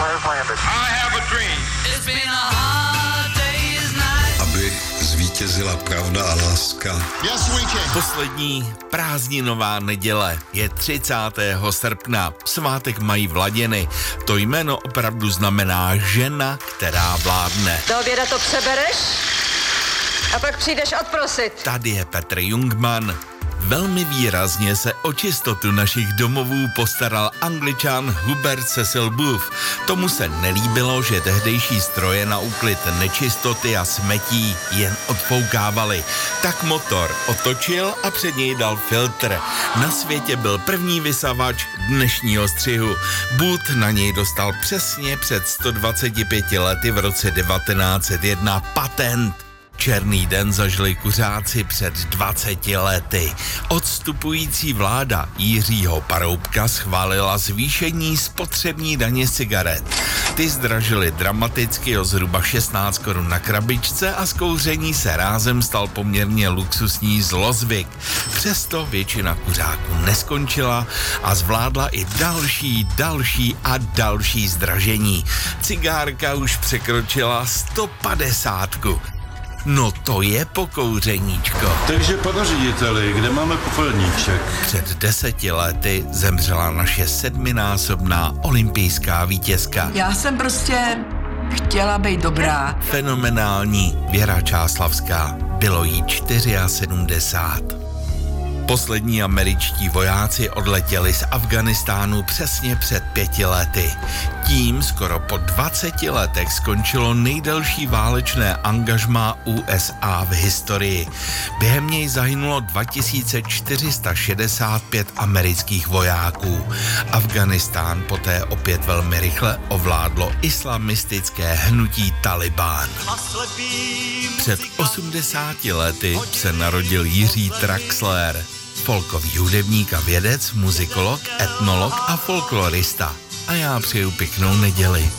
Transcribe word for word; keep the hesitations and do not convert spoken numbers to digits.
Aby zvítězila pravda a láska. Poslední prázdninová neděle je třicátého srpna. Svátek mají Vladiny. To jméno opravdu znamená žena, která vládne. Do oběda to přebereš a pak přijdeš odprosit. Tady je Petr Jungmann. Velmi výrazně se o čistotu našich domovů postaral Angličan Hubert Cecil Booth. Tomu se nelíbilo, že tehdejší stroje na úklid nečistoty a smetí jen odfoukávaly. Tak motor otočil a před něj dal filtr. Na světě byl první vysavač dnešního střihu. Booth na něj dostal přesně před sto dvaceti pěti lety v roce devatenáct set jedna patent. Černý den zažili kuřáci před dvaceti lety. Odstupující vláda Jiřího Paroubka schválila zvýšení spotřební daně z cigaret. Ty zdražily dramaticky o zhruba šestnáct korun na krabičce a z kouření se rázem stal poměrně luxusní zlozvyk. Přesto většina kuřáků neskončila a zvládla i další, další a další zdražení. Cigárka už překročila sto padesátku. No to je pokouřeníčko. Takže pane řediteli, kde máme popelníček? Před deseti lety zemřela naše sedminásobná olympijská vítězka. Já jsem prostě chtěla být dobrá. Fenomenální Věra Čáslavská. Bylo jí sedmdesát čtyři. Poslední američtí vojáci odletěli z Afghánistánu přesně před pěti lety. Tím skoro po dvaceti letech skončilo nejdelší válečné angažmá U S A v historii. Během něj zahynulo dva tisíce čtyři sta šedesát pět amerických vojáků. Afghánistán poté opět velmi rychle ovládlo islamistické hnutí Talibán. Před osmdesáti lety se narodil Jiří Traxler, folkový hudebník a vědec, muzikolog, etnolog a folklorista. A já přeju pěknou neděli.